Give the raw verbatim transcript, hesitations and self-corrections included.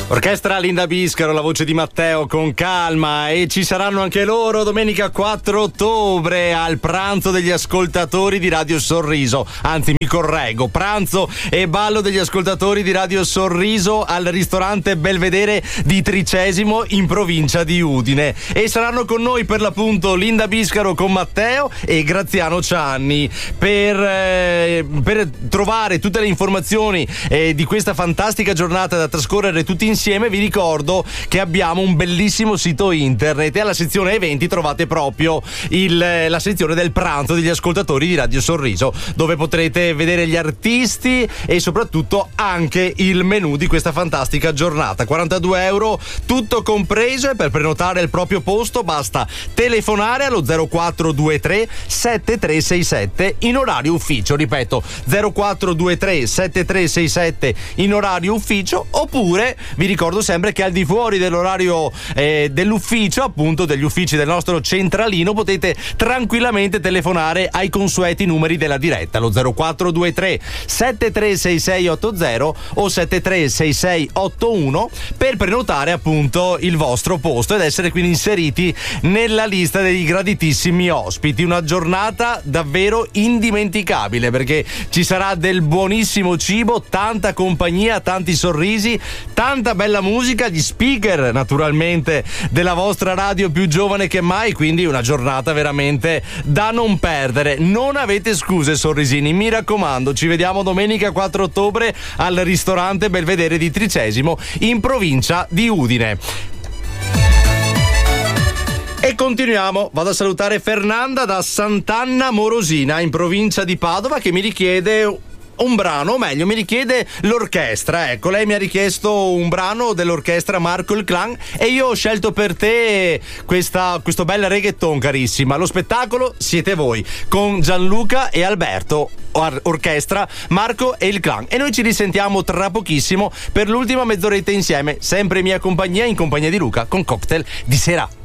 Orchestra Linda Biscaro, la voce di Matteo con Calma, e ci saranno anche loro domenica quattro ottobre al pranzo degli ascoltatori di Radio Sorriso, anzi mi correggo, pranzo e ballo degli ascoltatori di Radio Sorriso al ristorante Belvedere di Tricesimo in provincia di Udine, e saranno con noi per l'appunto Linda Biscaro con Matteo e Graziano Cianni per, eh, per trovare tutte le informazioni eh, di questa fantastica giornata da trascorrere tutti insieme. Insieme vi ricordo che abbiamo un bellissimo sito internet e alla sezione eventi trovate proprio il, la sezione del pranzo degli ascoltatori di Radio Sorriso, dove potrete vedere gli artisti e soprattutto anche il menù di questa fantastica giornata. quarantadue euro tutto compreso, e per prenotare il proprio posto basta telefonare allo zero quattro due tre sette tre sei sette in orario ufficio, ripeto zero quattro due tre sette tre sei sette in orario ufficio, oppure vi ricordo sempre che al di fuori dell'orario eh, dell'ufficio, appunto degli uffici del nostro centralino, potete tranquillamente telefonare ai consueti numeri della diretta, lo zero quattro due tre sette tre sei sei otto zero o sette tre sei sei otto uno, per prenotare appunto il vostro posto ed essere quindi inseriti nella lista dei graditissimi ospiti. Una giornata davvero indimenticabile, perché ci sarà del buonissimo cibo, tanta compagnia, tanti sorrisi, tanta bella musica, gli speaker naturalmente della vostra radio più giovane che mai, quindi una giornata veramente da non perdere. Non avete scuse, sorrisini, mi raccomando. Ci vediamo domenica quattro ottobre al ristorante Belvedere di Tricesimo in provincia di Udine. E continuiamo, vado a salutare Fernanda da Sant'Anna Morosina in provincia di Padova, che mi richiede un brano, o meglio mi richiede l'orchestra. Ecco, lei mi ha richiesto un brano dell'orchestra Marco il Clan e io ho scelto per te questa, questo bel reggaeton, carissima. Lo spettacolo siete voi, con Gianluca e Alberto, or- orchestra Marco e il Clan, e noi ci risentiamo tra pochissimo per l'ultima mezz'oretta insieme, sempre in mia compagnia, in compagnia di Luca, con Cocktail di sera.